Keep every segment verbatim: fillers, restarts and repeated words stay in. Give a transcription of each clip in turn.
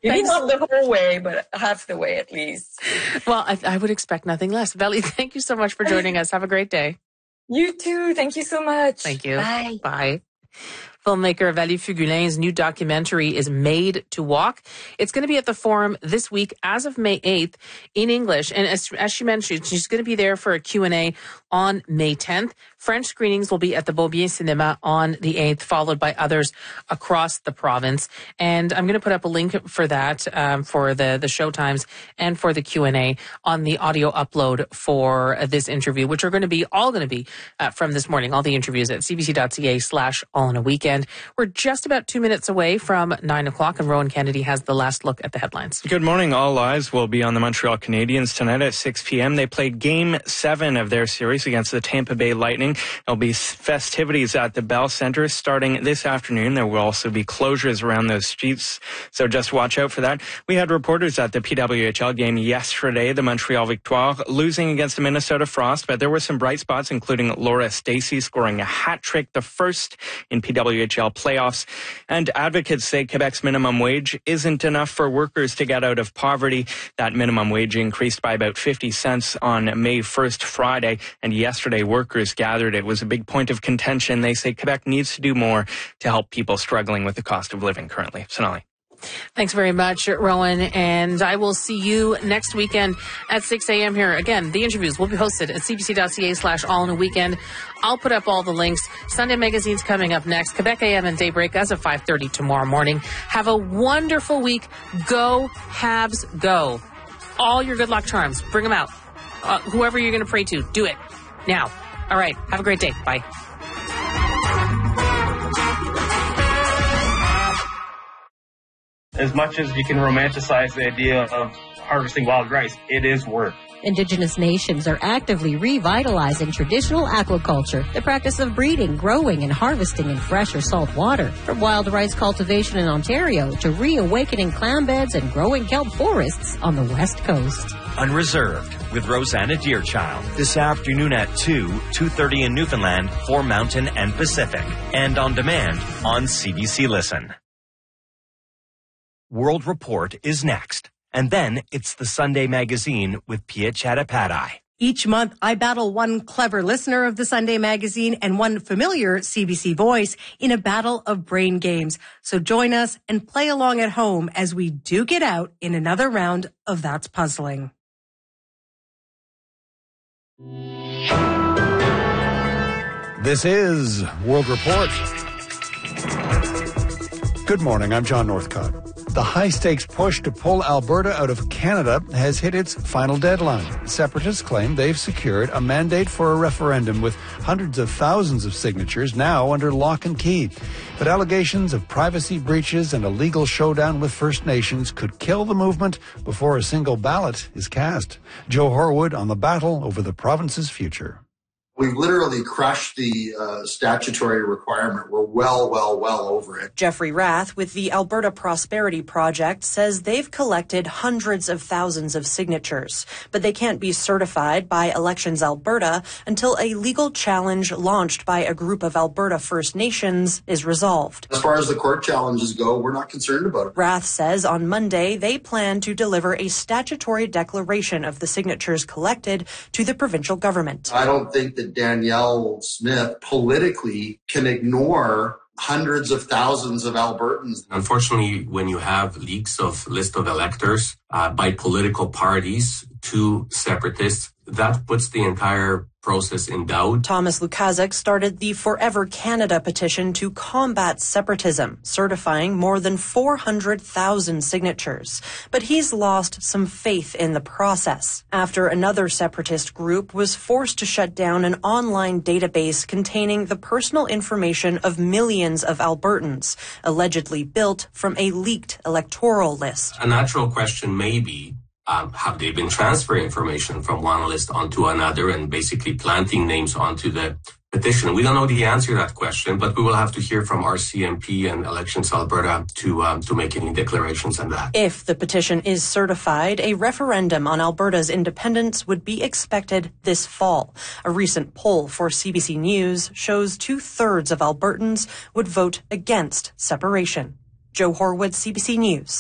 Maybe not the whole way, but half the way at least. Well, I, I would expect nothing less. Veli, thank you so much for joining us. Have a great day. You too. Thank you so much. Thank you. Bye. Bye. Filmmaker Veli Fugulin's new documentary is Made to Walk. It's going to be at the Forum this week as of May eighth in English. And as, as she mentioned, she's going to be there for a Q and A on May tenth. French screenings will be at the Beaubien Cinema on the eighth, followed by others across the province. And I'm going to put up a link for that, um, for the, the show times and for the Q and A on the audio upload for uh, this interview, which are going to be all going to be uh, from this morning, all the interviews at cbc.ca slash all in a weekend. We're just about two minutes away from nine o'clock, and Rowan Kennedy has the last look at the headlines. Good morning. All eyes will be on the Montreal Canadiens tonight at six p.m. They played Game seven of their series against the Tampa Bay Lightning. There'll be festivities at the Bell Centre starting this afternoon. There will also be closures around those streets, so just watch out for that. We had reporters at the P W H L game yesterday, the Montreal Victoire, losing against the Minnesota Frost, but there were some bright spots, including Laura Stacey scoring a hat trick, the first in P W H L playoffs. And advocates say Quebec's minimum wage isn't enough for workers to get out of poverty. That minimum wage increased by about fifty cents on May first, Friday, and yesterday workers gathered. It was a big point of contention. They say Quebec needs to do more to help people struggling with the cost of living currently. Sonali. Thanks very much, Rowan. And I will see you next weekend at six a.m. here. Again, the interviews will be hosted at cbc.ca slash all in a weekend. I'll put up all the links. Sunday Magazine's coming up next. Quebec A M and Daybreak as of five thirty tomorrow morning. Have a wonderful week. Go, Habs, go. All your good luck charms. Bring them out. Uh, whoever you're going to pray to, do it now. All right. Have a great day. Bye. As much as you can romanticize the idea of harvesting wild rice, it is work. Indigenous nations are actively revitalizing traditional aquaculture, the practice of breeding, growing, and harvesting in fresh or salt water. From wild rice cultivation in Ontario to reawakening clam beds and growing kelp forests on the West Coast. Unreserved with Rosanna Deerchild this afternoon at two, two thirty in Newfoundland for Mountain and Pacific, and on demand on C B C Listen. World Report is next. And then it's the Sunday Magazine with Pia Chattopadhyay. Each month, I battle one clever listener of the Sunday Magazine and one familiar C B C voice in a battle of brain games. So join us and play along at home as we duke it out in another round of That's Puzzling. This is World Report. Good morning, I'm John Northcott. The high-stakes push to pull Alberta out of Canada has hit its final deadline. Separatists claim they've secured a mandate for a referendum with hundreds of thousands of signatures now under lock and key. But allegations of privacy breaches and a legal showdown with First Nations could kill the movement before a single ballot is cast. Joe Horwood on the battle over the province's future. We've literally crushed the uh, statutory requirement. We're well, well, well over it. Jeffrey Rath with the Alberta Prosperity Project says they've collected hundreds of thousands of signatures, but they can't be certified by Elections Alberta until a legal challenge launched by a group of Alberta First Nations is resolved. As far as the court challenges go, we're not concerned about it. Rath says on Monday they plan to deliver a statutory declaration of the signatures collected to the provincial government. I don't think that Danielle Smith politically can ignore hundreds of thousands of Albertans. Unfortunately, when you have leaks of list of electors uh, by political parties to separatists, that puts the entire process in doubt. Thomas Lukaszuk started the Forever Canada petition to combat separatism, certifying more than four hundred thousand signatures. But he's lost some faith in the process after another separatist group was forced to shut down an online database containing the personal information of millions of Albertans, allegedly built from a leaked electoral list. A natural question may be, Um, have they been transferring information from one list onto another and basically planting names onto the petition? We don't know the answer to that question, but we will have to hear from our C M P and Elections Alberta to um, to make any declarations on that. If the petition is certified, a referendum on Alberta's independence would be expected this fall. A recent poll for C B C News shows two-thirds of Albertans would vote against separation. Joe Horwood, C B C News.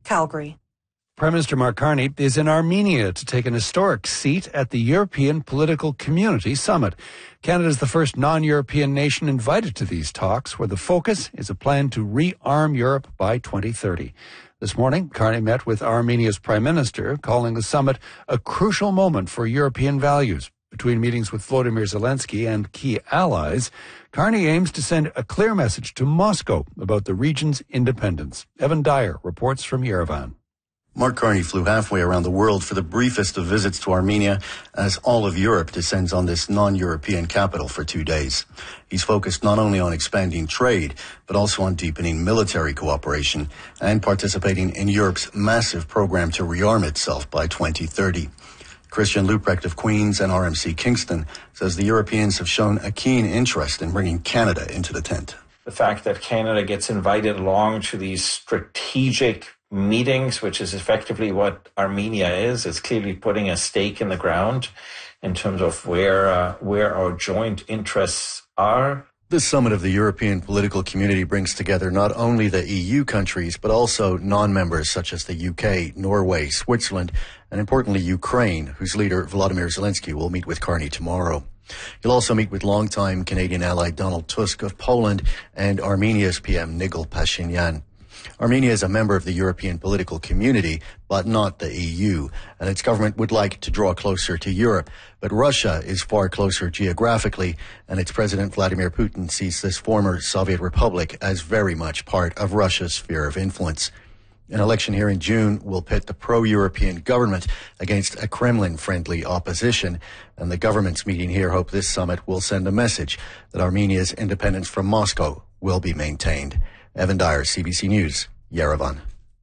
Calgary. Prime Minister Mark Carney is in Armenia to take an historic seat at the European Political Community Summit. Canada is the first non-European nation invited to these talks, where the focus is a plan to rearm Europe by twenty thirty. This morning, Carney met with Armenia's Prime Minister, calling the summit a crucial moment for European values. Between meetings with Volodymyr Zelensky and key allies, Carney aims to send a clear message to Moscow about the region's independence. Evan Dyer reports from Yerevan. Mark Carney flew halfway around the world for the briefest of visits to Armenia as all of Europe descends on this non-European capital for two days. He's focused not only on expanding trade, but also on deepening military cooperation and participating in Europe's massive program to rearm itself by twenty thirty. Christian Leuprecht of Queen's and R M C Kingston says the Europeans have shown a keen interest in bringing Canada into the tent. The fact that Canada gets invited along to these strategic meetings, which is effectively what Armenia is, is clearly putting a stake in the ground in terms of where uh, where our joint interests are. This summit of the European political community brings together not only the E U countries, but also non-members such as the U K, Norway, Switzerland, and importantly Ukraine, whose leader Volodymyr Zelensky will meet with Carney tomorrow. He'll also meet with longtime Canadian ally Donald Tusk of Poland and Armenia's P M Nikol Pashinyan. Armenia is a member of the European political community, but not the E U, and its government would like to draw closer to Europe. But Russia is far closer geographically, and its President Vladimir Putin sees this former Soviet republic as very much part of Russia's sphere of influence. An election here in June will pit the pro-European government against a Kremlin-friendly opposition, and the governments meeting here hope this summit will send a message that Armenia's independence from Moscow will be maintained. Evan Dyer, C B C News, Yerevan.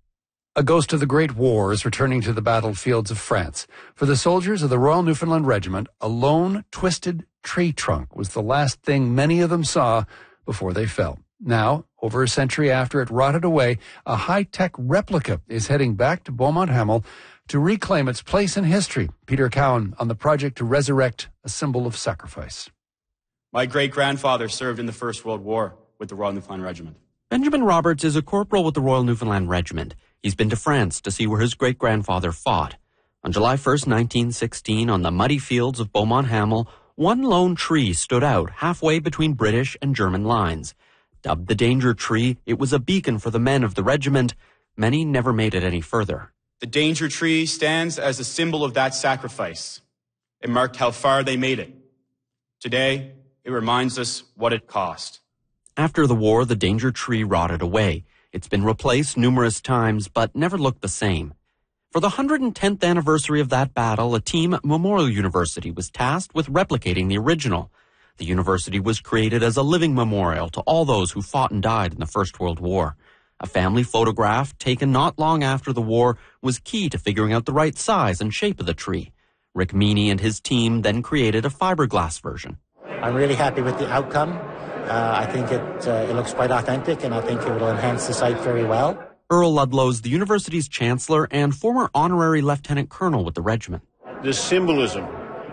A ghost of the Great War is returning to the battlefields of France. For the soldiers of the Royal Newfoundland Regiment, a lone, twisted tree trunk was the last thing many of them saw before they fell. Now, over a century after it rotted away, a high-tech replica is heading back to Beaumont-Hamel to reclaim its place in history. Peter Cowan on the project to resurrect a symbol of sacrifice. My great-grandfather served in the First World War with the Royal Newfoundland Regiment. Benjamin Roberts is a corporal with the Royal Newfoundland Regiment. He's been to France to see where his great-grandfather fought. On July first, nineteen sixteen, on the muddy fields of Beaumont-Hamel, one lone tree stood out halfway between British and German lines. Dubbed the Danger Tree, it was a beacon for the men of the regiment. Many never made it any further. The Danger Tree stands as a symbol of that sacrifice. It marked how far they made it. Today, it reminds us what it cost. After the war, the Danger Tree rotted away. It's been replaced numerous times, but never looked the same. For the one hundred tenth anniversary of that battle, a team at Memorial University was tasked with replicating the original. The university was created as a living memorial to all those who fought and died in the First World War. A family photograph taken not long after the war was key to figuring out the right size and shape of the tree. Rick Meany and his team then created a fiberglass version. I'm really happy with the outcome. Uh, I think it, uh, it looks quite authentic, and I think it will enhance the site very well. Earl Ludlow's the university's chancellor and former honorary lieutenant colonel with the regiment. The symbolism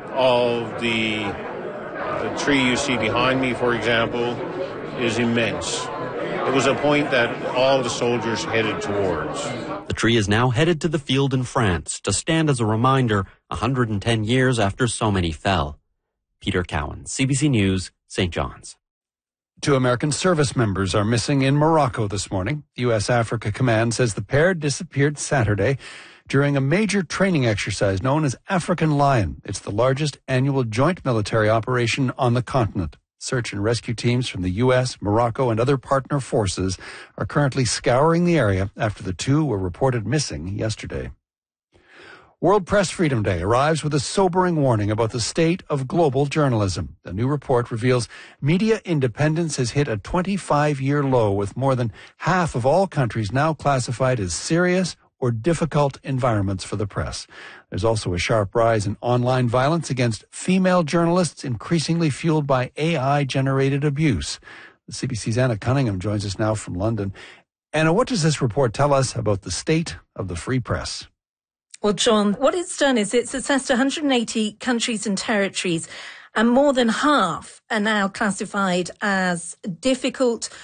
of the, the tree you see behind me, for example, is immense. It was a point that all the soldiers headed towards. The tree is now headed to the field in France to stand as a reminder one hundred ten years after so many fell. Peter Cowan, C B C News, Saint John's. Two American service members are missing in Morocco this morning. The U S Africa Command says the pair disappeared Saturday during a major training exercise known as African Lion. It's the largest annual joint military operation on the continent. Search and rescue teams from the U S, Morocco, and other partner forces are currently scouring the area after the two were reported missing yesterday. World Press Freedom Day arrives with a sobering warning about the state of global journalism. The new report reveals media independence has hit a twenty-five-year low, with more than half of all countries now classified as serious or difficult environments for the press. There's also a sharp rise in online violence against female journalists, increasingly fueled by A I-generated abuse. The C B C's Anna Cunningham joins us now from London. Anna, what does this report tell us about the state of the free press? Well, John, what it's done is it's assessed one hundred eighty countries and territories, and more than half are now classified as difficult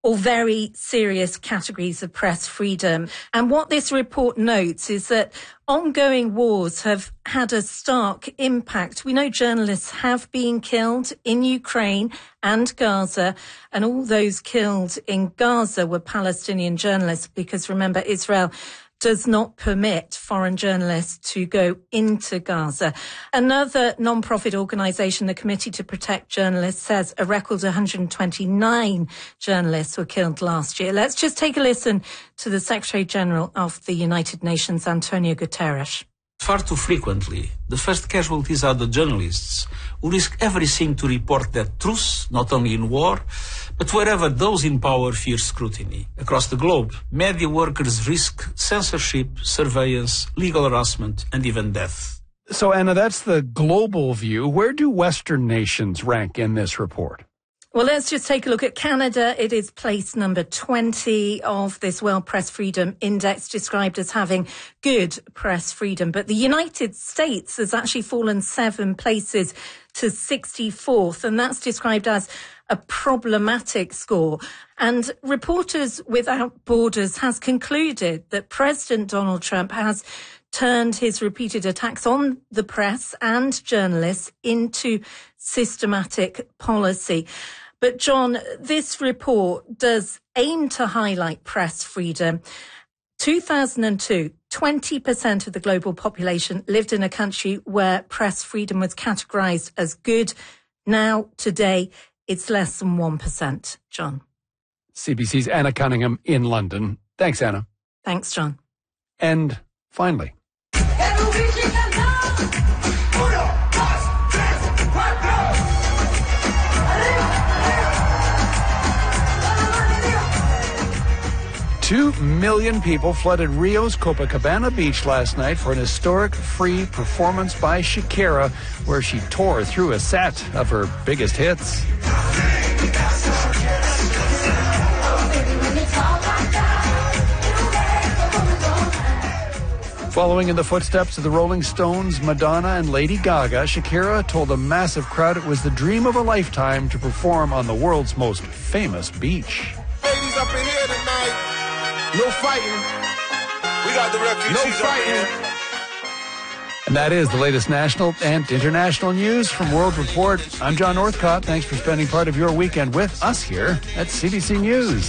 or very serious categories of press freedom. And what this report notes is that ongoing wars have had a stark impact. We know journalists have been killed in Ukraine and Gaza, and all those killed in Gaza were Palestinian journalists, because remember, Israel does not permit foreign journalists to go into Gaza. Another non-profit organisation, the Committee to Protect Journalists, says a record one hundred twenty-nine journalists were killed last year. Let's just take a listen to the Secretary-General of the United Nations, Antonio Guterres. Far too frequently, the first casualties are the journalists, who risk everything to report their truth, not only in war, but wherever those in power fear scrutiny. Across the globe, media workers risk censorship, surveillance, legal harassment, and even death. So, Anna, that's the global view. Where do Western nations rank in this report? Well, let's just take a look at Canada. It is place number twenty of this World Press Freedom Index, described as having good press freedom. But the United States has actually fallen seven places to sixty-fourth, and that's described as a problematic score. And Reporters Without Borders has concluded that President Donald Trump has turned his repeated attacks on the press and journalists into systematic policy. But John, this report does aim to highlight press freedom. two thousand two, twenty percent of the global population lived in a country where press freedom was categorized as good. Now, today, it's less than one percent. John. C B C's Anna Cunningham in London. Thanks, Anna. Thanks, John. And finally, Two million people flooded Rio's Copacabana beach last night for an historic free performance by Shakira, where she tore through a set of her biggest hits. Following in the footsteps of the Rolling Stones, Madonna, and Lady Gaga, Shakira told a massive crowd it was the dream of a lifetime to perform on the world's most famous beach. Ladies up in here tonight. No fighting. We got the refugees. No fighting. And that is the latest national and international news from World Report. I'm John Northcott. Thanks for spending part of your weekend with us here at C B C News.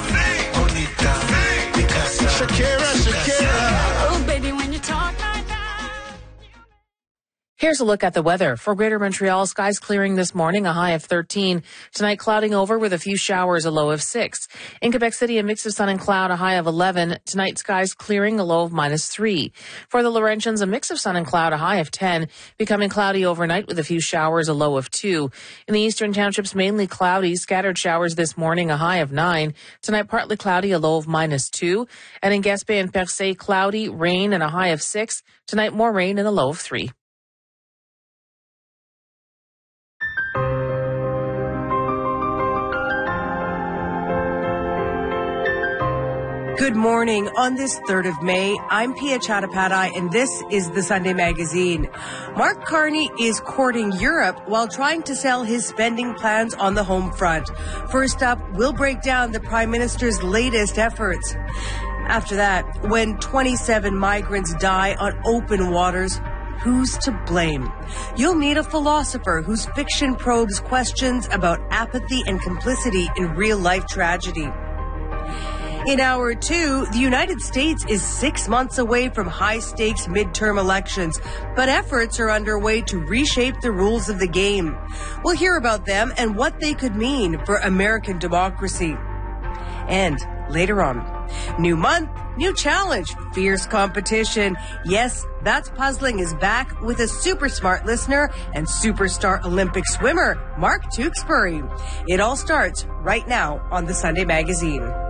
Shakira, Shakira. Oh, baby, when you talk like that. Here's a look at the weather. For Greater Montreal, skies clearing this morning, a high of thirteen. Tonight, clouding over with a few showers, a low of six. In Quebec City, a mix of sun and cloud, a high of eleven. Tonight, skies clearing, a low of minus three. For the Laurentians, a mix of sun and cloud, a high of ten. Becoming cloudy overnight with a few showers, a low of two. In the eastern townships, mainly cloudy, scattered showers this morning, a high of nine. Tonight, partly cloudy, a low of minus two. And in Gaspé and Percé, cloudy, rain, and a high of six. Tonight, more rain and a low of three. Good morning. On this third of May, I'm Pia Chattopadhyay, and this is the Sunday Magazine. Mark Carney is courting Europe while trying to sell his spending plans on the home front. First up, we'll break down the Prime Minister's latest efforts. After that, when twenty-seven migrants die on open waters, who's to blame? You'll meet a philosopher whose fiction probes questions about apathy and complicity in real-life tragedy. In hour two, the United States is six months away from high-stakes midterm elections, but efforts are underway to reshape the rules of the game. We'll hear about them and what they could mean for American democracy. And later on, new month, new challenge, fierce competition. Yes, That's Puzzling is back with a super smart listener and superstar Olympic swimmer, Mark Tewksbury. It all starts right now on the Sunday Magazine.